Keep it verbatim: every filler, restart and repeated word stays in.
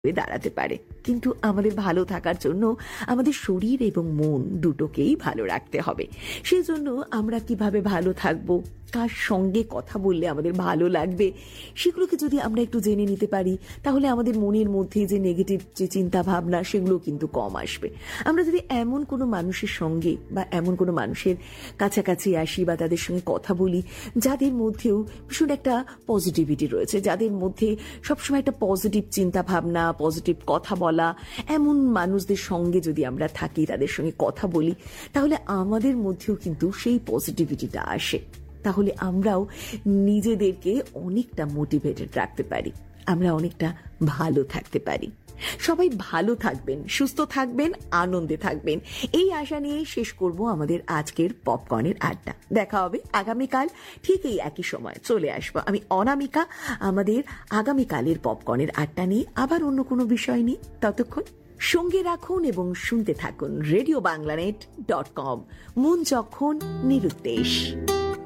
হয়ে দাঁড়াতে পারে। কিন্তু আমাদের ভালো থাকার জন্য আমাদের শরীর এবং মন দুটোকেই ভালো রাখতে হবে। সেই জন্য আমরা কিভাবে ভালো থাকবো, কার সঙ্গে কথা বললে আমাদের ভালো লাগবে, সেগুলোকে যদি আমরা একটু জেনে নিতে পারি, তাহলে আমাদের মনের মধ্যে যে নেগেটিভ যে চিন্তা ভাবনা সেগুলো কিন্তু কম আসবে। আমরা যদি এমন কোনো মানুষের সঙ্গে বা এমন কোনো মানুষের কাছাকাছি আসি বা তাদের সঙ্গে কথা বলি যাদের মধ্যেও ভীষণ একটা পজিটিভিটি রয়েছে, যাদের মধ্যে সবসময় একটা পজিটিভ চিন্তা ভাবনা, পজিটিভ কথা বলা, এমন মানুষদের সঙ্গে যদি আমরা থাকি, তাদের সঙ্গে কথা বলি, তাহলে আমাদের মধ্যেও কিন্তু সেই পজিটিভিটিটা আসে। তাহলে আমরাও নিজেদেরকে অনেকটা মোটিভেটেড রাখতে পারি, আমরা অনেকটা ভালো থাকতে পারি। সবাই ভালো থাকবেন, সুস্থ থাকবেন, আনন্দে থাকবেন, এই আশা নিয়ে শেষ করব আমাদের আজকের পপকর্নের আড্ডা। দেখা হবে আগামীকাল ঠিক এই একই সময় চলে আসবো আমি অনামিকা আমাদের আগামীকালের পপকর্নের আড্ডা নিয়ে, আবার অন্য কোনো বিষয় নিয়ে। ততক্ষণ সঙ্গে রাখুন এবং শুনতে থাকুন রেডিও বাংলানেট ডট কম। মন যখন নিরুদ্দেশ।